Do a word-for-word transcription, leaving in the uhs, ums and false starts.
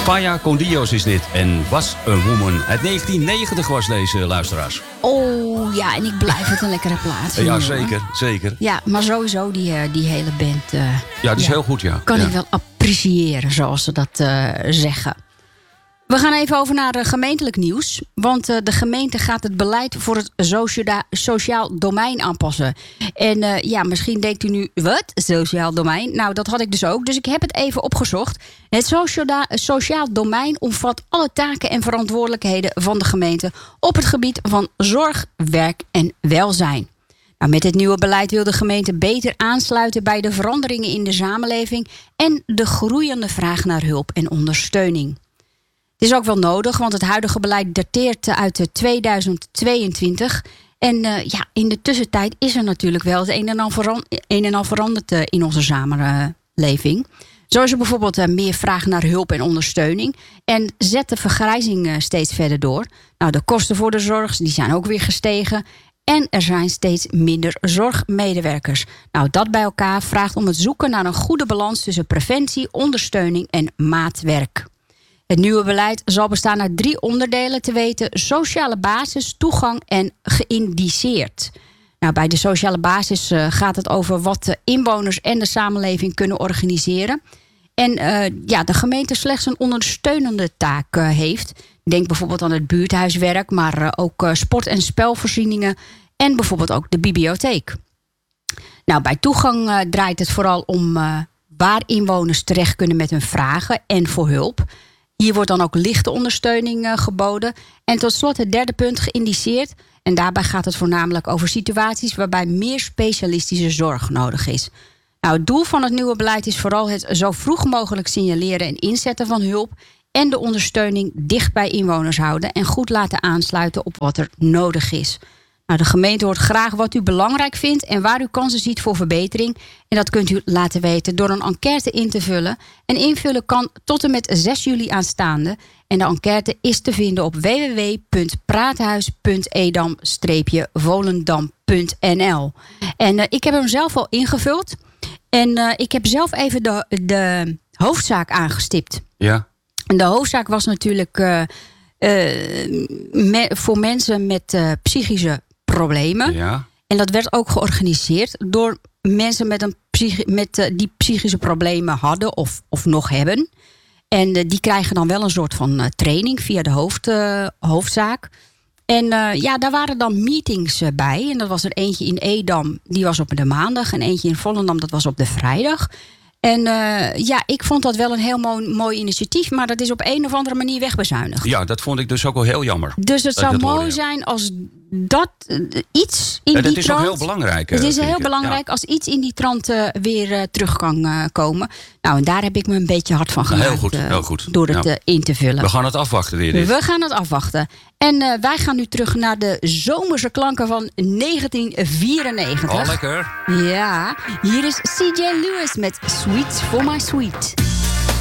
Faya con Dios is dit. En Was a Woman. Uit negentien negentig was deze, luisteraars. Oh ja, en ik blijf het een lekkere plaats. Ja, zeker, zeker. Ja, maar sowieso die, die hele band. Uh, ja, die is ja, heel goed, ja. Kan ja. ik wel appreciëren, zoals ze dat uh, zeggen. We gaan even over naar uh, gemeentelijk nieuws. Want uh, de gemeente gaat het beleid voor het socia- sociaal domein aanpassen. En uh, ja, misschien denkt u nu, wat? Sociaal domein? Nou, dat had ik dus ook. Dus ik heb het even opgezocht. Het socia- sociaal domein omvat alle taken en verantwoordelijkheden van de gemeente op het gebied van zorg, werk en welzijn. Nou, met het nieuwe beleid wil de gemeente beter aansluiten bij de veranderingen in de samenleving en de groeiende vraag naar hulp en ondersteuning. Het is ook wel nodig, want het huidige beleid dateert uit tweeduizend tweeëntwintig. En uh, ja, in de tussentijd is er natuurlijk wel het een en al, veran- een en al veranderd uh, in onze samenleving. Zo is er bijvoorbeeld uh, meer vraag naar hulp en ondersteuning. En zet de vergrijzing uh, steeds verder door. Nou, de kosten voor de zorg die zijn ook weer gestegen. En er zijn steeds minder zorgmedewerkers. Nou, dat bij elkaar vraagt om het zoeken naar een goede balans tussen preventie, ondersteuning en maatwerk. Het nieuwe beleid zal bestaan uit drie onderdelen, te weten: sociale basis, toegang en geïndiceerd. Nou, bij de sociale basis uh, gaat het over wat de inwoners en de samenleving kunnen organiseren. En uh, ja, de gemeente slechts een ondersteunende taak uh, heeft. Denk bijvoorbeeld aan het buurthuiswerk, maar uh, ook uh, sport- en spelvoorzieningen en bijvoorbeeld ook de bibliotheek. Nou, bij toegang uh, draait het vooral om uh, waar inwoners terecht kunnen met hun vragen en voor hulp. Hier wordt dan ook lichte ondersteuning uh, geboden. En tot slot het derde punt, geïndiceerd. En daarbij gaat het voornamelijk over situaties waarbij meer specialistische zorg nodig is. Nou, het doel van het nieuwe beleid is vooral het zo vroeg mogelijk signaleren en inzetten van hulp en de ondersteuning dicht bij inwoners houden en goed laten aansluiten op wat er nodig is. Nou, de gemeente hoort graag wat u belangrijk vindt en waar u kansen ziet voor verbetering. En dat kunt u laten weten door een enquête in te vullen. En invullen kan tot en met zes juli aanstaande. En de enquête is te vinden op w w w punt praathuis punt edam volendam punt n l. En uh, ik heb hem zelf al ingevuld. En uh, ik heb zelf even de, de hoofdzaak aangestipt. Ja. En de hoofdzaak was natuurlijk uh, uh, me, voor mensen met uh, psychische problemen. Ja. En dat werd ook georganiseerd door mensen met een psychi- met, uh, die psychische problemen hadden of, of nog hebben. En uh, die krijgen dan wel een soort van uh, training via de hoofd, uh, hoofdzaak. En uh, ja, daar waren dan meetings uh, bij. En dat was er eentje in Edam, die was op de maandag. En eentje in Volendam, dat was op de vrijdag. En uh, ja, ik vond dat wel een heel mooi, mooi initiatief. Maar dat is op een of andere manier wegbezuinigd. Ja, dat vond ik dus ook wel heel jammer. Dus het zou mooi zijn als dat uh, iets in ja, dat die is trant... ook heel belangrijk. Het is heel ik. belangrijk ja. als iets in die trant uh, weer uh, terug kan uh, komen. Nou, en daar heb ik me een beetje hard van gemaakt. Heel goed, uh, heel goed. Door het ja. uh, in te vullen. We gaan het afwachten weer. Dit. We gaan het afwachten. En uh, wij gaan nu terug naar de zomerse klanken van negentien vierennegentig. Oh, lekker. Ja, hier is C J Lewis met Sweet for My Sweet.